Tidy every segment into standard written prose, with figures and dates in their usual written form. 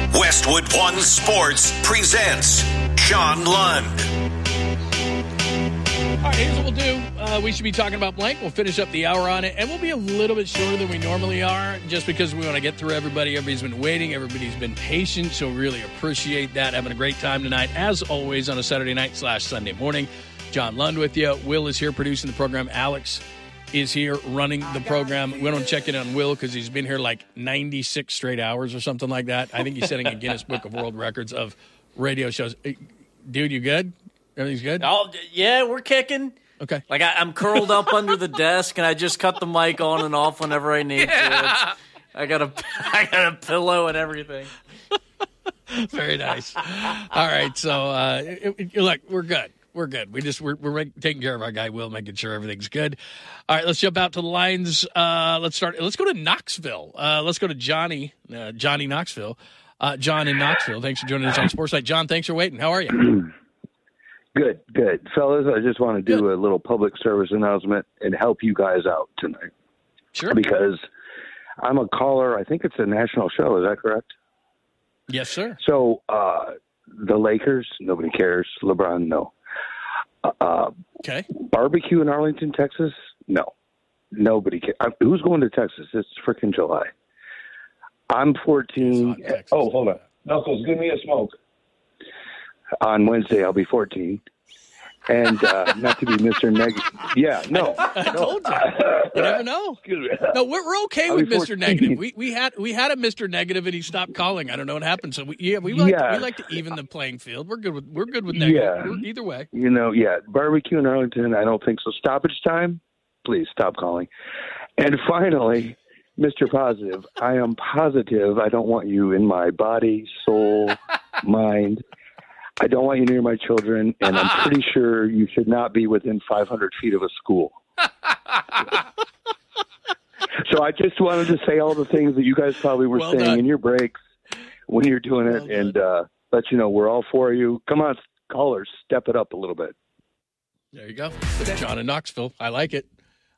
Westwood One Sports presents John Lund. All right, here's what we'll do. We should be talking about blank. We'll finish up the hour on it, and we'll be a little bit shorter than we normally are just because we want to get through everybody. Everybody's been waiting. Everybody's been patient, so really appreciate that. Having a great time tonight, as always, on a Saturday night / Sunday morning. John Lund with you. Will is here producing the program. Alex is here running the program. We don't check in on Will because he's been here like 96 straight hours or something like that. I think he's setting a Guinness Book of World Records of radio shows. Dude, you good? Everything's good? Oh, yeah, we're kicking. Okay. Like, I'm curled up under the desk, and I just cut the mic on and off whenever I need to. I got a pillow and everything. Very nice. All right, so look, we're good. We're good. We're taking care of our guy Will, making sure everything's good. All right, let's jump out to the lines. Let's go to Knoxville. Let's go to Johnny Knoxville. John in Knoxville. Thanks for joining us on Sports Night. John, thanks for waiting. How are you? Good. Fellas, I just want to do a little public service announcement and help you guys out tonight. Sure. Because I'm a caller. I think it's a national show. Is that correct? Yes, sir. So the Lakers, nobody cares. LeBron, no. Okay. Barbecue in Arlington, Texas? No. Nobody cares. Who's going to Texas? It's freaking July. I'm 14. Oh, hold on. Knuckles, give me a smoke. On Wednesday, I'll be 14. And not to be Mr. Negative. Yeah, no. I told you. You never know. No, we're okay with Mr. Negative. We had a Mr. Negative, and he stopped calling. I don't know what happened. So we like to even the playing field. We're good with negative. Yeah. Either way. Barbecue in Arlington, I don't think so. Stoppage time, please stop calling. And finally, Mr. Positive, I am positive I don't want you in my body, soul, mind. I don't want you near my children, and I'm pretty sure you should not be within 500 feet of a school. So I just wanted to say all the things that you guys probably were saying in your breaks when you're doing it, and let you know we're all for you. Come on, callers, step it up a little bit. There you go. John in Knoxville. I like it.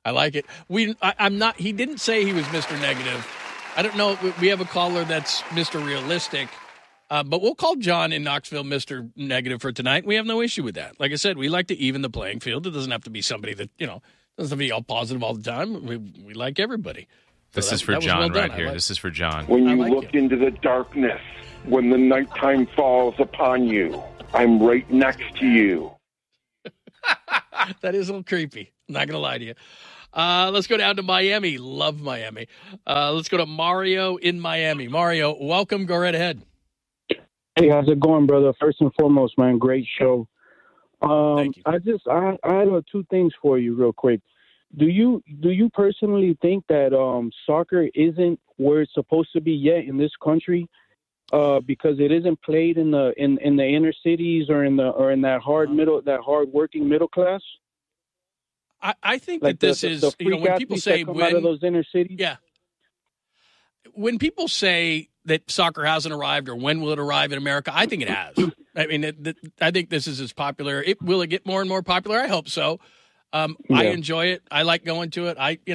I'm not. He didn't say he was Mr. Negative. I don't know. We have a caller that's Mr. Realistic. But we'll call John in Knoxville Mr. Negative for tonight. We have no issue with that. Like I said, we like to even the playing field. It doesn't have to be somebody that, doesn't have to be all positive all the time. We like everybody. This is for John right here. This is for John. When you look into the darkness, when the nighttime falls upon you, I'm right next to you. That is a little creepy. I'm not going to lie to you. Let's go down to Miami. Love Miami. Let's go to Mario in Miami. Mario, welcome. Go right ahead. Hey, how's it going, brother? First and foremost, man, great show. Thank you. I had two things for you real quick. Do you personally think that soccer isn't where it's supposed to be yet in this country? Because it isn't played in the inner cities or in that hard working middle class? I think like that this is when people say out of those inner cities. Yeah. When people say that soccer hasn't arrived or when will it arrive in America, I think it has. I mean, I think this is as popular. Will it get more and more popular? I hope so. I enjoy it. I like going to it.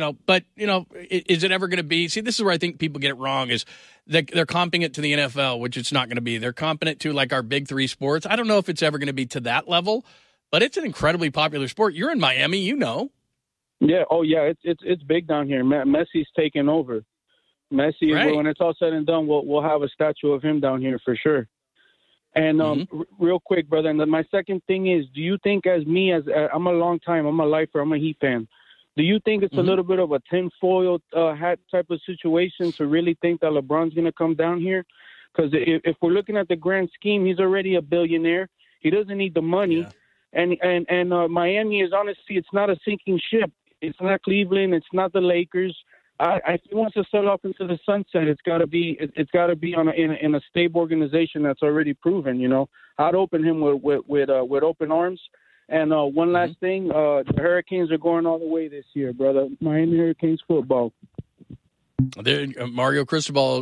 Is it ever going to be? See, this is where I think people get it wrong is they're comping it to the NFL, which it's not going to be. They're comping it to like our big three sports. I don't know if it's ever going to be to that level, but it's an incredibly popular sport. You're in Miami, Yeah. Oh, yeah. It's big down here. Messi's taking over. Messi, right. When it's all said and done, we'll have a statue of him down here for sure. And real quick, brother, and then my second thing is, do you think I'm a lifer, I'm a Heat fan. Do you think it's a little bit of a tinfoil hat type of situation to really think that LeBron's going to come down here? Because if we're looking at the grand scheme, he's already a billionaire. He doesn't need the money. Yeah. And Miami is honestly, it's not a sinking ship. It's not Cleveland. It's not the Lakers. If he wants to sell off into the sunset, it's got to be in a stable organization that's already proven. I'd open him with open arms. And one last thing, the Hurricanes are going all the way this year, brother. Miami Hurricanes football. Mario Cristobal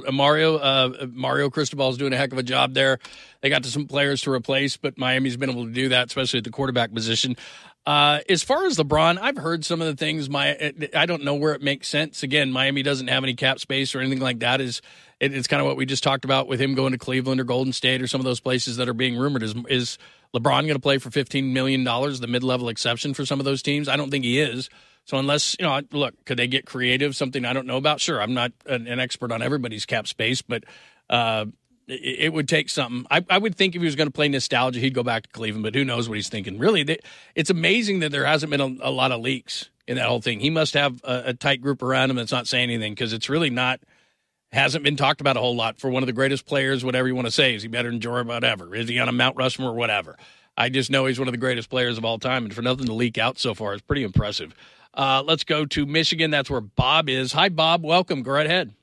is doing a heck of a job there. They got some players to replace, but Miami's been able to do that, especially at the quarterback position. As far as LeBron, I've heard some of the things. I don't know where it makes sense. Again, Miami doesn't have any cap space or anything like that. It's kind of what we just talked about with him going to Cleveland or Golden State or some of those places that are being rumored. Is LeBron going to play for $15 million, the mid-level exception for some of those teams? I don't think he is. So unless, look, could they get creative, something I don't know about? Sure, I'm not an expert on everybody's cap space, but it would take something. I would think if he was going to play nostalgia, he'd go back to Cleveland, but who knows what he's thinking. Really, it's amazing that there hasn't been a lot of leaks in that whole thing. He must have a tight group around him that's not saying anything, because it's really hasn't been talked about a whole lot for one of the greatest players, whatever you want to say. Is he better than Jordan? Whatever. Is he on a Mount Rushmore? Whatever. I just know he's one of the greatest players of all time, and for nothing to leak out so far is pretty impressive. Let's go to Michigan. That's where Bob is. Hi, Bob. Welcome. Go right ahead.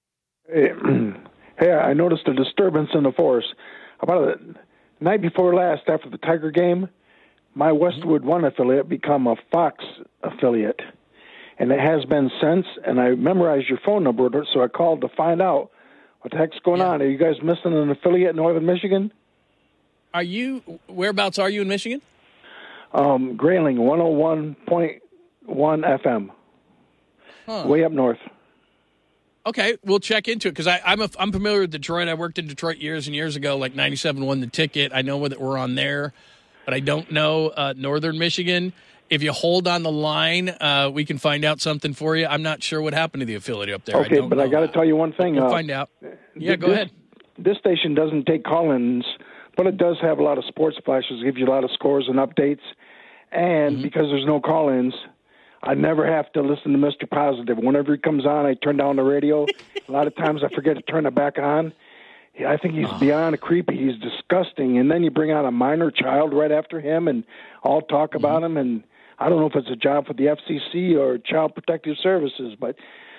Hey, I noticed a disturbance in the force. About the night before last, after the Tiger game, my Westwood One affiliate became a Fox affiliate. And it has been since, and I memorized your phone number, so I called to find out what the heck's going on. Are you guys missing an affiliate in Northern Michigan? Whereabouts are you in Michigan? Grayling, 101.1 FM. Way up north. Okay, we'll check into it, because I'm familiar with Detroit. I worked in Detroit years and years ago, like 97 won the ticket. I know that we're on there, but I don't know Northern Michigan. If you hold on the line, we can find out something for you. I'm not sure what happened to the affiliate up there. Okay, but I got to tell you one thing. We'll find out. Yeah, go ahead. This station doesn't take call-ins, but it does have a lot of sports flashes, gives you a lot of scores and updates. And because there's no call-ins, I never have to listen to Mr. Positive. Whenever he comes on, I turn down the radio. A lot of times I forget to turn it back on. I think he's beyond creepy. He's disgusting. And then you bring out a minor child right after him and all talk about him. And I don't know if it's a job for the FCC or Child Protective Services, but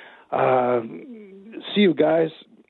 see you guys.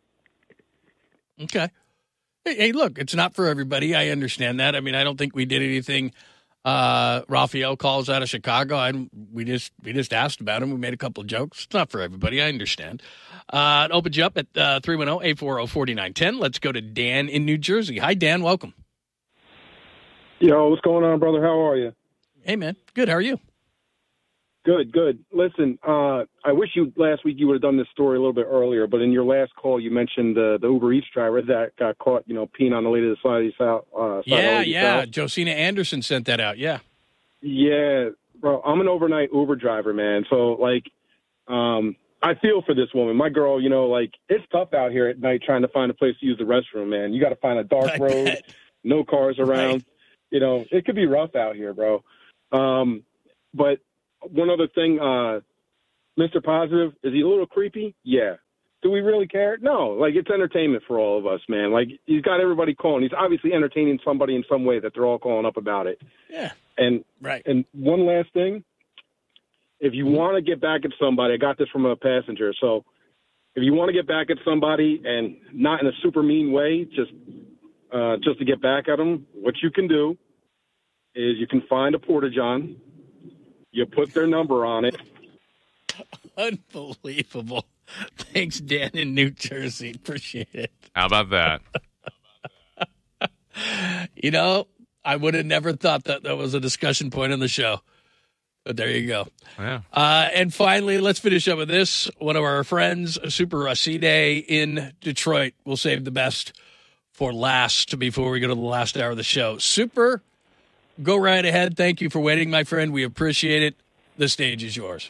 Okay. Hey, look, it's not for everybody. I understand that. I mean, I don't think we did anything. Raphael calls out of Chicago. We just asked about him. We made a couple of jokes. It's not for everybody. I understand. It opens you up at 310-840-4910. Let's go to Dan in New Jersey. Hi, Dan. Welcome. Yo, what's going on, brother? How are you? Hey, man. Good. How are you? Good. Listen, I wish last week you would have done this story a little bit earlier, but in your last call you mentioned the Uber Eats driver that got caught, peeing on the lady to the side of the south. Yeah. Josina Anderson sent that out, yeah. Yeah, bro, I'm an overnight Uber driver, man. So, I feel for this woman. My girl, it's tough out here at night trying to find a place to use the restroom, man. You got to find a dark road, no cars around. Right. It could be rough out here, bro. But one other thing, Mr. Positive, is he a little creepy? Yeah. Do we really care? No. It's entertainment for all of us, man. He's got everybody calling. He's obviously entertaining somebody in some way that they're all calling up about it. Yeah. And one last thing. If you want to get back at somebody, I got this from a passenger. So if you want to get back at somebody and not in a super mean way, just to get back at them, what you can do is you can find a Porta-John. You put their number on it. Unbelievable. Thanks, Dan in New Jersey. Appreciate it. How about that? I would have never thought that was a discussion point on the show. But there you go. Yeah. And finally, let's finish up with this. One of our friends, Super Racide in Detroit. We'll save the best for last before we go to the last hour of the show. Super, go right ahead. Thank you for waiting, my friend. We appreciate it. The stage is yours.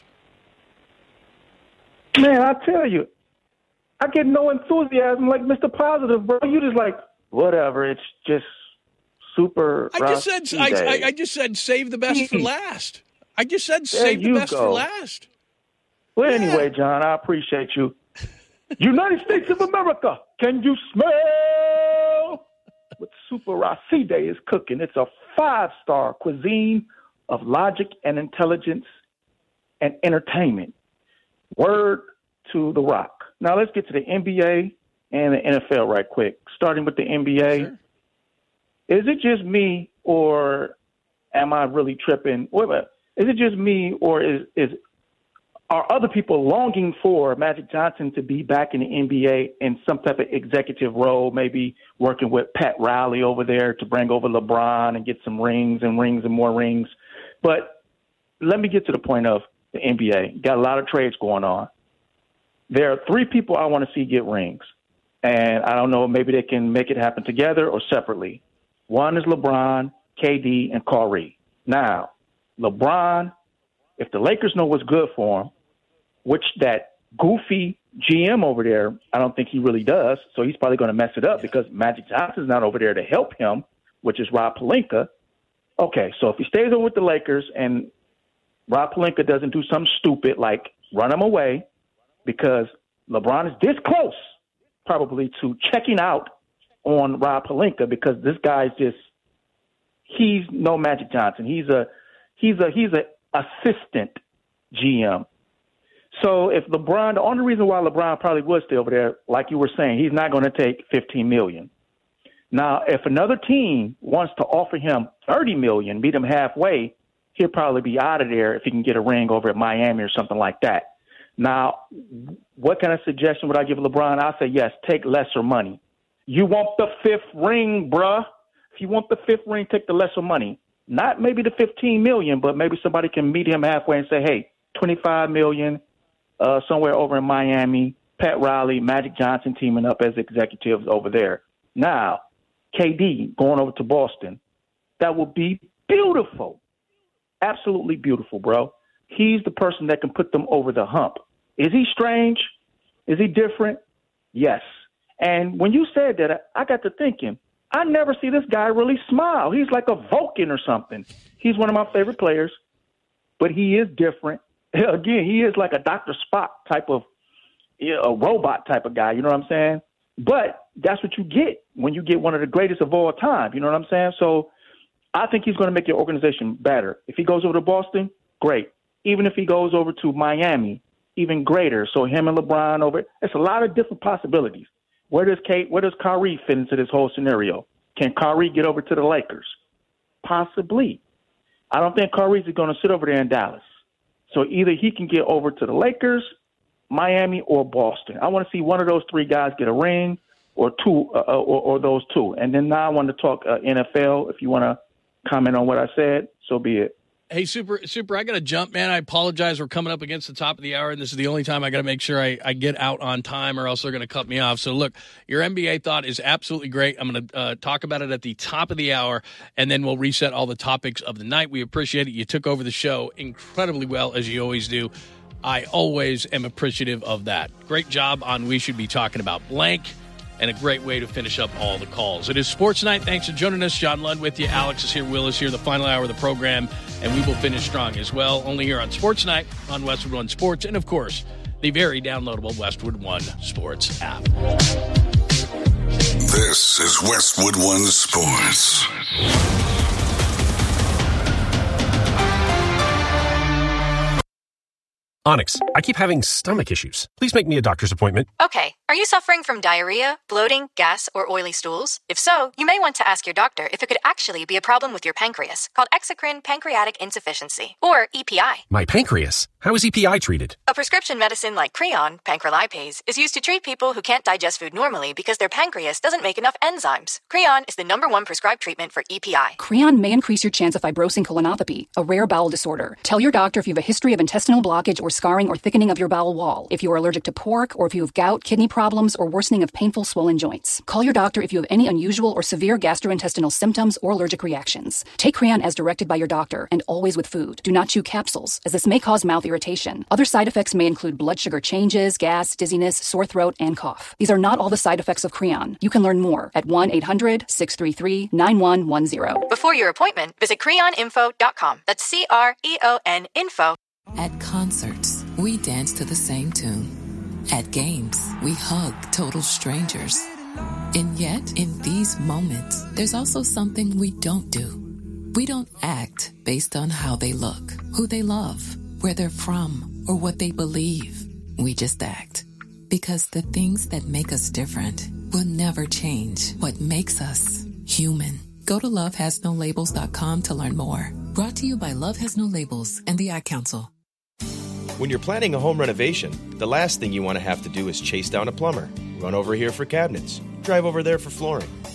Man, I tell you, I get no enthusiasm like Mr. Positive, bro. You just whatever. It's just Super. I just said save the best for last. I just said save the best for last. Well, anyway, John, I appreciate you. United States of America, can you smell what Super Racide is cooking? It's a 5-star cuisine of logic and intelligence and entertainment. Word to The Rock. Now let's get to the NBA and the NFL right quick. Starting with the NBA. Sure. Is it just me or am I really tripping? Is it just me or are other people longing for Magic Johnson to be back in the NBA in some type of executive role, maybe working with Pat Riley over there to bring over LeBron and get some rings and more rings? But let me get to the point of the NBA. Got a lot of trades going on. There are 3 people I want to see get rings. And I don't know, maybe they can make it happen together or separately. One is LeBron, KD, and Kyrie. Now, LeBron, if the Lakers know what's good for him, which that goofy GM over there, I don't think he really does, so he's probably going to mess it up because Magic Johnson's not over there to help him, which is Rob Pelinka. Okay, so if he stays over with the Lakers and Rob Pelinka doesn't do something stupid like run him away, because LeBron is this close probably to checking out on Rob Pelinka, because this guy's just, he's no Magic Johnson. He's a assistant GM. So if LeBron, the only reason why LeBron probably would stay over there, like you were saying, he's not going to take $15 million. Now, if another team wants to offer him $30 million, meet him halfway, he'll probably be out of there if he can get a ring over at Miami or something like that. Now, what kind of suggestion would I give LeBron? I'll say, yes, take lesser money. You want the 5th ring, bruh. If you want the 5th ring, take the lesser money. Not maybe the $15 million, but maybe somebody can meet him halfway and say, hey, $25 million, somewhere over in Miami, Pat Riley, Magic Johnson teaming up as executives over there. Now, KD going over to Boston. That would be beautiful. Absolutely beautiful, bro. He's the person that can put them over the hump. Is he strange? Is he different? Yes. And when you said that, I got to thinking, I never see this guy really smile. He's like a Vulcan or something. He's one of my favorite players, but he is different. Again, he is like a Dr. Spock type of, a robot type of guy, you know what I'm saying? But that's what you get when you get one of the greatest of all time, you know what I'm saying? So I think he's going to make your organization better. If he goes over to Boston, great. Even if he goes over to Miami, even greater. So him and LeBron over, it's a lot of different possibilities. Where does Kyrie fit into this whole scenario? Can Kyrie get over to the Lakers? Possibly. I don't think Kyrie's going to sit over there in Dallas. So either he can get over to the Lakers, Miami, or Boston. I want to see one of those 3 guys get a ring, or two, or those 2. And then now I want to talk NFL. If you want to comment on what I said, so be it. Hey, Super, I got to jump, man. I apologize. We're coming up against the top of the hour, and this is the only time I got to make sure I get out on time, or else they're going to cut me off. So, look, your NBA thought is absolutely great. I'm going to talk about it at the top of the hour, and then we'll reset all the topics of the night. We appreciate it. You took over the show incredibly well, as you always do. I always am appreciative of that. Great job on We Should Be Talking About Blank, and a great way to finish up all the calls. It is Sports Night. Thanks for joining us. John Lund with you. Alex is here. Will is here. The final hour of the program, and we will finish strong as well. Only here on Sports Night on Westwood One Sports, and, of course, the very downloadable Westwood One Sports app. This is Westwood One Sports. Onyx, I keep having stomach issues. Please make me a doctor's appointment. Okay. Are you suffering from diarrhea, bloating, gas, or oily stools? If so, you may want to ask your doctor if it could actually be a problem with your pancreas, called exocrine pancreatic insufficiency, or EPI. My pancreas? How is EPI treated? A prescription medicine like Creon, pancrelipase, is used to treat people who can't digest food normally because their pancreas doesn't make enough enzymes. Creon is the #1 prescribed treatment for EPI. Creon may increase your chance of fibrosing colonopathy, a rare bowel disorder. Tell your doctor if you have a history of intestinal blockage or scarring or thickening of your bowel wall, if you are allergic to pork, or if you have gout, kidney problems, or worsening of painful swollen joints. Call your doctor if you have any unusual or severe gastrointestinal symptoms or allergic reactions. Take Creon as directed by your doctor, and always with food. Do not chew capsules, as this may cause mouth irritation. Other side effects may include blood sugar changes, gas, dizziness, sore throat, and cough. These are not all the side effects of Creon. You can learn more at 1-800-633-9110. Before your appointment, visit creoninfo.com. That's CREON info. At concerts, we dance to the same tune. At games, we hug total strangers. And yet, in these moments, there's also something we don't do. We don't act based on how they look, who they love, where they're from, or what they believe. We just act. Because the things that make us different will never change what makes us human. Go to lovehasnolabels.com to learn more. Brought to you by Love Has No Labels and the Ad Council. When you're planning a home renovation, the last thing you want to have to do is chase down a plumber, run over here for cabinets, drive over there for flooring.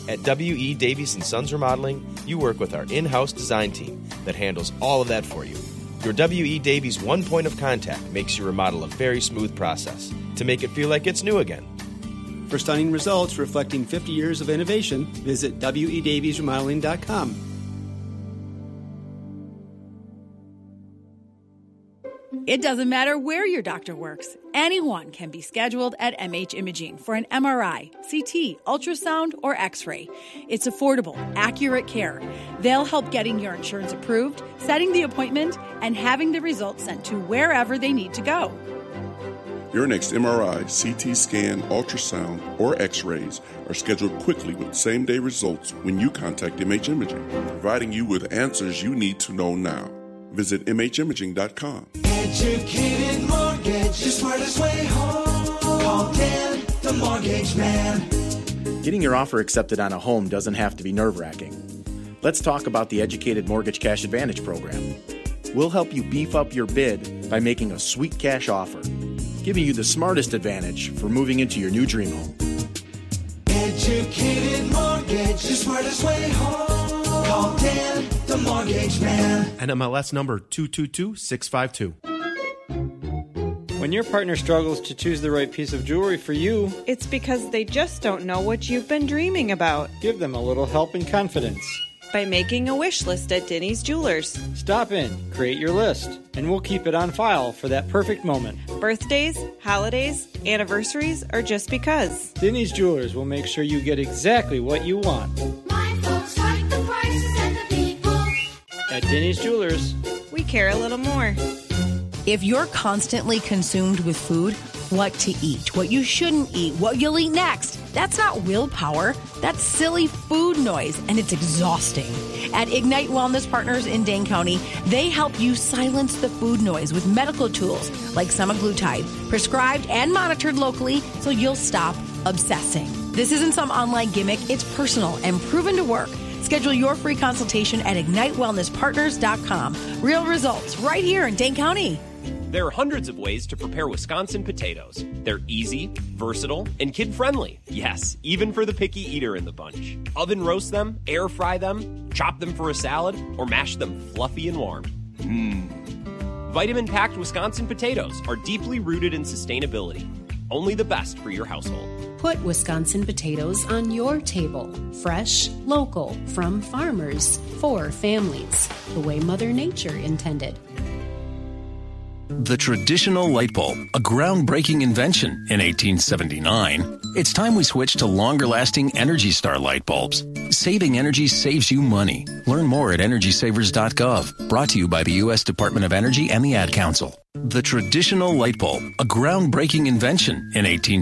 At W.E. Davies & Sons Remodeling, you work with our in-house design team that handles all of that for you. Your W.E. Davies one point of contact makes your remodel a very smooth process to make it feel like it's new again. For stunning results reflecting 50 years of innovation, visit WEDaviesRemodeling.com. It doesn't matter where your doctor works. Anyone can be scheduled at MH Imaging for an MRI, CT, ultrasound, or X-ray. It's affordable, accurate care. They'll help getting your insurance approved, setting the appointment, and having the results sent to wherever they need to go. Your next MRI, CT scan, ultrasound, or X-rays are scheduled quickly with same-day results when you contact MH Imaging, providing you with answers you need to know now. Visit MHimaging.com. Educated Mortgage, the smartest way home. Call Dan, the mortgage man. Getting your offer accepted on a home doesn't have to be nerve-wracking. Let's talk about the Educated Mortgage Cash Advantage program. We'll help you beef up your bid by making a sweet cash offer, giving you the smartest advantage for moving into your new dream home. Educated Mortgage, the smartest way home. Call Dan, the mortgage man. NMLS number 222652. When your partner struggles to choose the right piece of jewelry for you, it's because they just don't know what you've been dreaming about. Give them a little help and confidence by making a wish list at Denny's Jewelers. Stop in, create your list, and we'll keep it on file for that perfect moment. Birthdays, holidays, anniversaries, or just because. Denny's Jewelers will make sure you get exactly what you want. My folks like the prices and the people. At Denny's Jewelers, we care a little more. If you're constantly consumed with food, what to eat, what you shouldn't eat, what you'll eat next, that's not willpower. That's silly food noise, and it's exhausting. At Ignite Wellness Partners in Dane County, they help you silence the food noise with medical tools like semaglutide, prescribed and monitored locally so you'll stop obsessing. This isn't some online gimmick. It's personal and proven to work. Schedule your free consultation at IgniteWellnessPartners.com. Real results right here in Dane County. There are hundreds of ways to prepare Wisconsin potatoes. They're easy, versatile, and kid-friendly. Yes, even for the picky eater in the bunch. Oven roast them, air fry them, chop them for a salad, or mash them fluffy and warm. Vitamin-packed Wisconsin potatoes are deeply rooted in sustainability. Only the best for your household. Put Wisconsin potatoes on your table. Fresh, local, from farmers, for families. The way Mother Nature intended. The traditional light bulb, a groundbreaking invention in 1879. It's time we switch to longer-lasting Energy Star light bulbs. Saving energy saves you money. Learn more at EnergySavers.gov. Brought to you by the U.S. Department of Energy and the Ad Council. The traditional light bulb, a groundbreaking invention in 1879.